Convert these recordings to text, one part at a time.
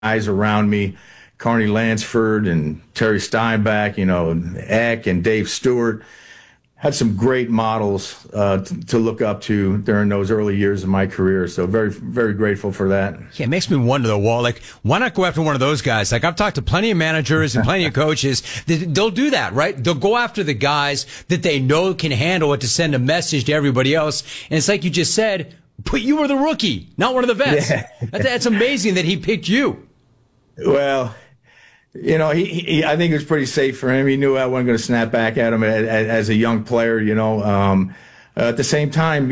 guys around me, Carney Lansford and Terry Steinbach, Eck and Dave Stewart. Had some great models to look up to during those early years of my career. So very, very grateful for that. Yeah, it makes me wonder, though, Walt, like, why not go after one of those guys? Like, I've talked to plenty of managers and plenty of coaches. They'll do that, right? They'll go after the guys that they know can handle it to send a message to everybody else. And it's like you just said, but you were the rookie, not one of the vets. Yeah. That's amazing that he picked you. Well, he I think it was pretty safe for him. He knew I wasn't going to snap back at him as a young player, At the same time,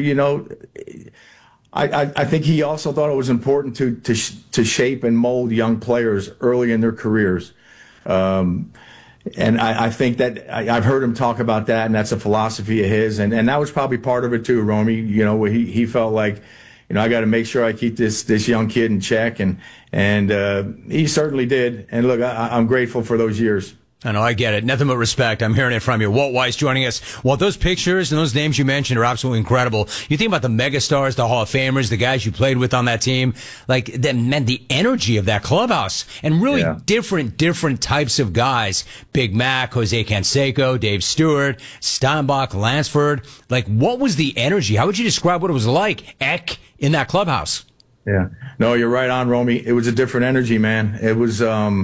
I think he also thought it was important to shape and mold young players early in their careers. And I think that I've heard him talk about that, and that's a philosophy of his. And that was probably part of it too, Romy, where he felt like, I got to make sure I keep this young kid in check, and he certainly did. And look, I'm grateful for those years. I know, I get it. Nothing but respect. I'm hearing it from you. Walt Weiss joining us. Walt, those pictures and those names you mentioned are absolutely incredible. You think about the megastars, the Hall of Famers, the guys you played with on that team, like that meant the energy of that clubhouse, and really different types of guys. Big Mac, Jose Canseco, Dave Stewart, Steinbach, Lansford. Like, what was the energy? How would you describe what it was like, Eck, in that clubhouse? Yeah. No, you're right on, Romy. It was a different energy, man. It was,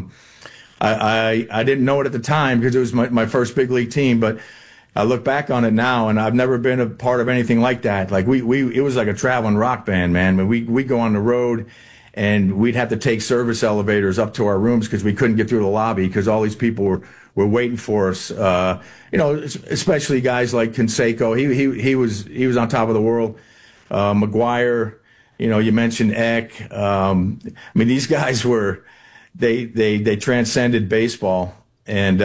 I didn't know it at the time because it was my first big league team, but I look back on it now, and I've never been a part of anything like that. Like it was like a traveling rock band, man. We go on the road, and we'd have to take service elevators up to our rooms because we couldn't get through the lobby because all these people were waiting for us. Especially guys like Canseco. He was on top of the world. McGuire, you mentioned Eck. These guys were. They transcended baseball, and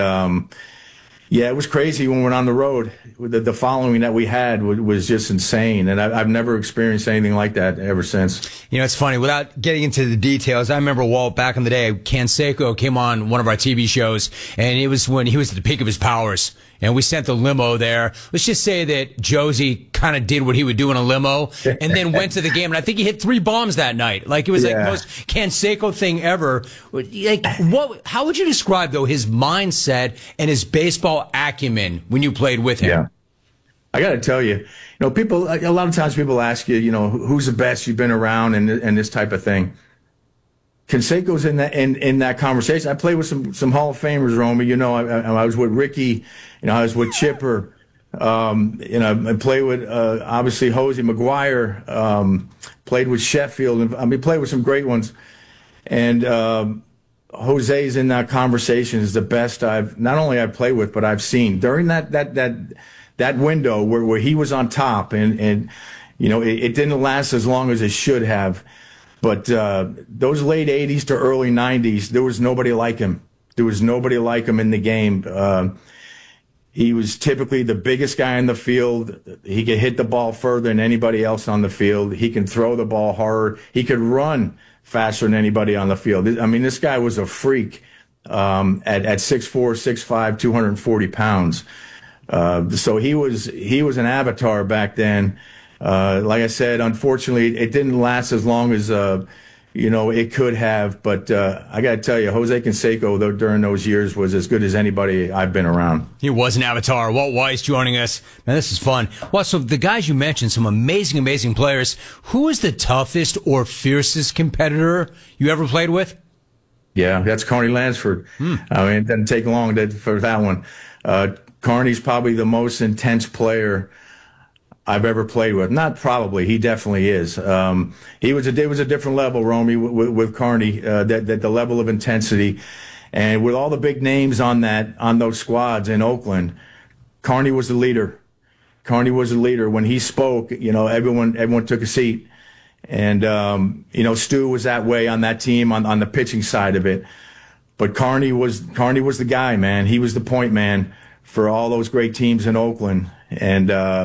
it was crazy when we went on the road. The following that we had was just insane, and I've never experienced anything like that ever since. It's funny. Without getting into the details, I remember, Walt, back in the day, Canseco came on one of our TV shows, and it was when he was at the peak of his powers. And we sent the limo there. Let's just say that Josie kind of did what he would do in a limo and then went to the game. And I think he hit 3 bombs that night. Like, it was like the most Canseco thing ever. Like, how would you describe, though, his mindset and his baseball acumen when you played with him? Yeah. I got to tell you, people, a lot of times people ask you, who's the best you've been around and this type of thing. Canseco's in that conversation. I played with some Hall of Famers, Romy. I was with Ricky. I was with Chipper. I played with obviously Jose McGuire. Played with Sheffield. And played with some great ones. And Jose's in that conversation is the best I've played with, but I've seen during that window where he was on top, and it didn't last as long as it should have. But those late 80s to early 90s, there was nobody like him. There was nobody like him in the game. He was typically the biggest guy in the field. He could hit the ball further than anybody else on the field. He can throw the ball hard. He could run faster than anybody on the field. This guy was a freak at 6'4", 6'5", 240 pounds. So he was an avatar back then. Like I said, unfortunately, it didn't last as long as it could have. But I got to tell you, Jose Canseco, though, during those years was as good as anybody I've been around. He was an avatar. Walt Weiss joining us. Man, this is fun. Well, so the guys you mentioned, some amazing players. Who is the toughest or fiercest competitor you ever played with? Yeah, that's Carney Lansford. It doesn't take long for that one. Carney's probably the most intense player I've ever played with. Not probably, he definitely is. It was a different level, Romy, with Carney. That the level of intensity, and with all the big names on those squads in Oakland, Carney was the leader. Carney was the leader. When he spoke, everyone took a seat, and Stu was that way on that team on the pitching side of it. But Carney was the guy, man. He was the point man for all those great teams in Oakland, and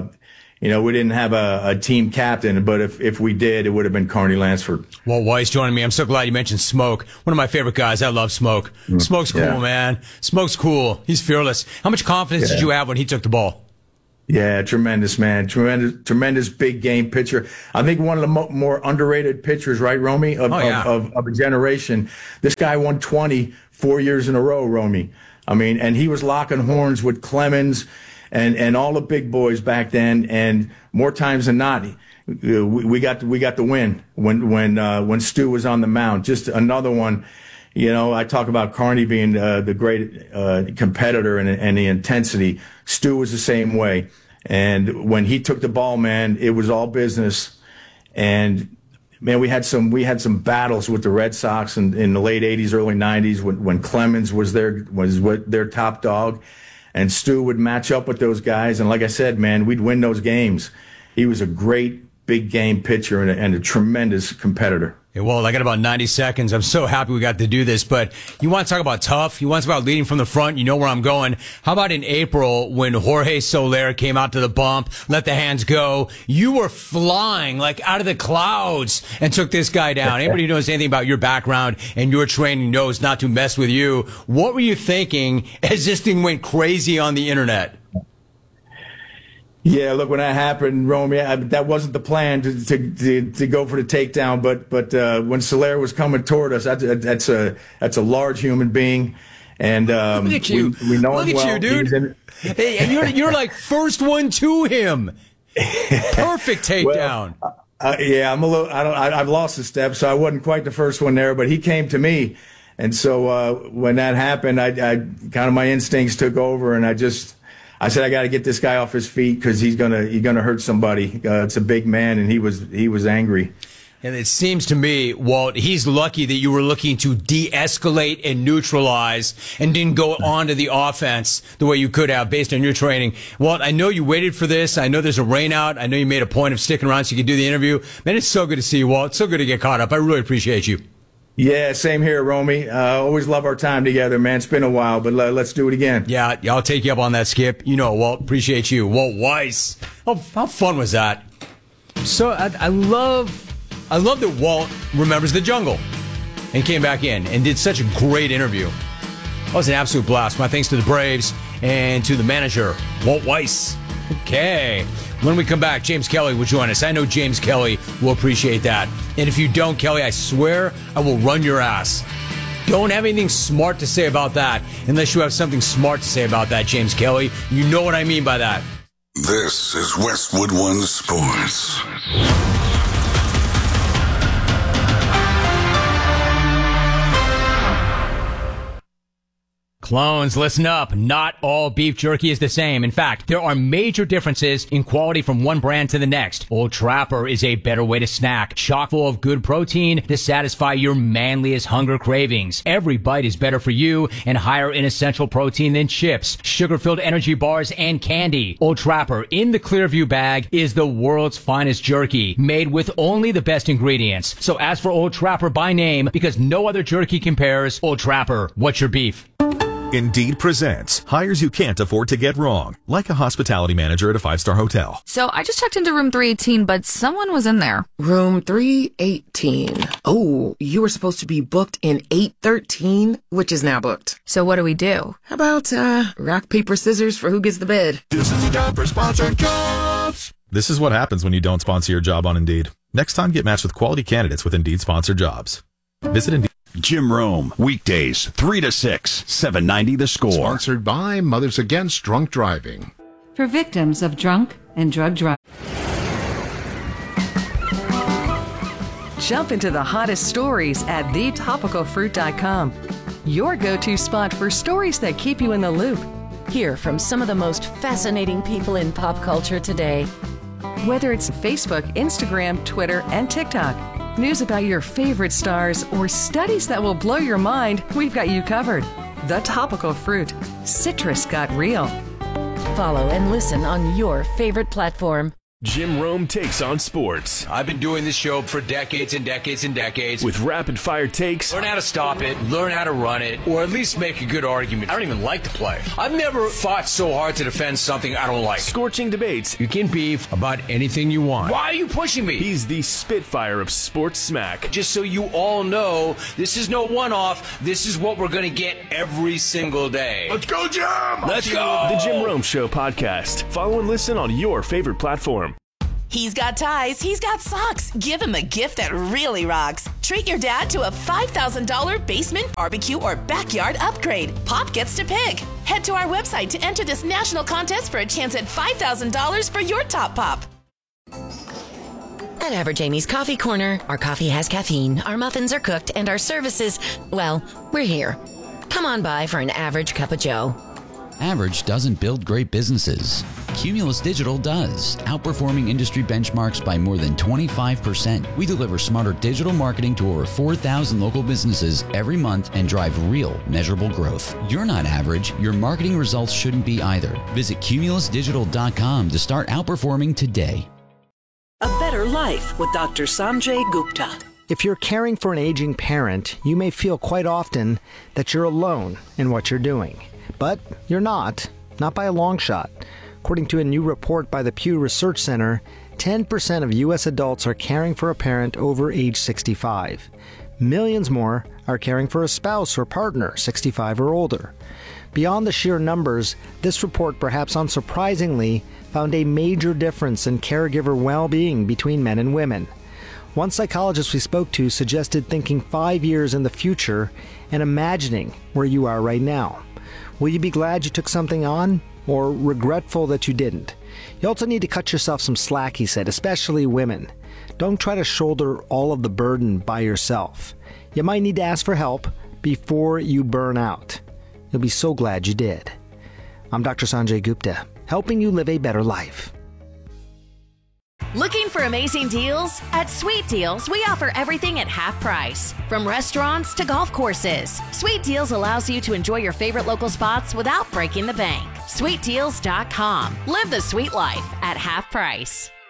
we didn't have a team captain, but if we did, it would have been Carney Lansford. Walt Weiss joining me. I'm so glad you mentioned Smoke. One of my favorite guys. I love Smoke. Smoke's cool, man. Smoke's cool. He's fearless. How much confidence did you have when he took the ball? Yeah, tremendous, man. Tremendous big game pitcher. I think one of the more underrated pitchers, right, Romy, of a generation. This guy won 20 4 years in a row, Romy. I mean, and he was locking horns with Clemens and all the big boys back then. And more times than not, we got the win when Stu was on the mound. Just another one. You know, I talk about Carney being the great competitor and the intensity. Stu was the same way. And when he took the ball, man, it was all business. And man, we had some battles with the Red Sox in the late '80s, early '90s when Clemens was their top dog, and Stu would match up with those guys. And like I said, man, we'd win those games. He was a great big game pitcher and a tremendous competitor. Hey, well, I got about 90 seconds. I'm so happy we got to do this, but you want to talk about tough? You want to talk about leading from the front? You know where I'm going. How about in April when Jorge Soler came out to the bump, let the hands go? You were flying like out of the clouds and took this guy down. Anybody who knows anything about your background and your training knows not to mess with you. What were you thinking as this thing went crazy on the internet? Yeah, look, when that happened, Romy, that wasn't the plan to go for the takedown. But when Soler was coming toward us, that's a large human being, and look at you, we know look him at well. you, dude. Hey, and you're like first one to him. Perfect takedown. Yeah, I'm a little. I've lost a step, so I wasn't quite the first one there. But he came to me, and so when that happened, I kind of my instincts took over, and I said, I got to get this guy off his feet because he's gonna hurt somebody. It's a big man, and he was angry. And it seems to me, Walt, he's lucky that you were looking to de-escalate and neutralize and didn't go on to the offense the way you could have based on your training. Walt, I know you waited for this. I know there's a rain out. I know you made a point of sticking around so you could do the interview. Man, it's so good to see you, Walt. It's so good to get caught up. I really appreciate you. Yeah, same here, Romy. Always love our time together, man. It's been a while, but let's do it again. Yeah, I'll take you up on that, Skip. You know, Walt, appreciate you. Walt Weiss. How fun was that? So I love that Walt remembers the jungle and came back in and did such a great interview. That was an absolute blast. My thanks to the Braves and to the manager, Walt Weiss. Okay. When we come back, James Kelly will join us. I know James Kelly will appreciate that. And if you don't, Kelly, I swear I will run your ass. Don't have anything smart to say about that unless you have something smart to say about that, James Kelly. You know what I mean by that. This is Westwood One Sports. Clones, listen up. Not all beef jerky is the same. In fact, there are major differences in quality from one brand to the next. Old Trapper is a better way to snack, chock full of good protein to satisfy your manliest hunger cravings. Every bite is better for you and higher in essential protein than chips, sugar-filled energy bars, and candy. Old Trapper in the Clearview bag is the world's finest jerky, made with only the best ingredients. So ask for Old Trapper by name because no other jerky compares. Old Trapper, what's your beef? Indeed presents hires you can't afford to get wrong, like a hospitality manager at a 5-star hotel. So I just checked into room 318, but someone was in there. Room 318. Oh, you were supposed to be booked in 813, which is now booked. So what do we do? How about rock, paper, scissors for who gets the bed? This is the time for sponsored jobs. This is what happens when you don't sponsor your job on Indeed. Next time, get matched with quality candidates with Indeed sponsored jobs. Visit Indeed. Jim Rome, weekdays, 3 to 6, 790 The Score. Sponsored by Mothers Against Drunk Driving. For victims of drunk and drug driving. Jump into the hottest stories at thetopicalfruit.com. Your go-to spot for stories that keep you in the loop. Hear from some of the most fascinating people in pop culture today. Whether it's Facebook, Instagram, Twitter, and TikTok. News about your favorite stars or studies that will blow your mind, we've got you covered. The Topical Fruit. Citrus got real. Follow and listen on your favorite platform. Jim Rome takes on sports. I've been doing this show for decades and decades and decades. With rapid-fire takes. Learn how to stop it, learn how to run it, or at least make a good argument. I don't even like to play. I've never fought so hard to defend something I don't like. Scorching debates. You can beef about anything you want. Why are you pushing me? He's the Spitfire of sports smack. Just so you all know, this is no one-off. This is what we're going to get every single day. Let's go, Jim! Let's go! The Jim Rome Show podcast. Follow and listen on your favorite platform. He's got ties, he's got socks. Give him a gift that really rocks. Treat your dad to a $5,000 basement, barbecue, or backyard upgrade. Pop gets to pick. Head to our website to enter this national contest for a chance at $5,000 for your top pop. At Average Amy's Coffee Corner, our coffee has caffeine, our muffins are cooked, and our services, well, we're here. Come on by for an average cup of joe. Average doesn't build great businesses. Cumulus Digital does, outperforming industry benchmarks by more than 25%. We deliver smarter digital marketing to over 4,000 local businesses every month and drive real, measurable growth. You're not average. Your marketing results shouldn't be either. Visit cumulusdigital.com to start outperforming today. A Better Life with Dr. Sanjay Gupta. If you're caring for an aging parent, you may feel quite often that you're alone in what you're doing. But you're not by a long shot. According to a new report by the Pew Research Center, 10% of U.S. adults are caring for a parent over age 65. Millions more are caring for a spouse or partner 65 or older. Beyond the sheer numbers, this report, perhaps unsurprisingly, found a major difference in caregiver well-being between men and women. One psychologist we spoke to suggested thinking 5 years in the future and imagining where you are right now. Will you be glad you took something on, or regretful that you didn't? You also need to cut yourself some slack, he said, especially women. Don't try to shoulder all of the burden by yourself. You might need to ask for help before you burn out. You'll be so glad you did. I'm Dr. Sanjay Gupta, helping you live a better life. Looking for amazing deals? At Sweet Deals, we offer everything at half price. From restaurants to golf courses, Sweet Deals allows you to enjoy your favorite local spots without breaking the bank. SweetDeals.com. Live the sweet life at half price.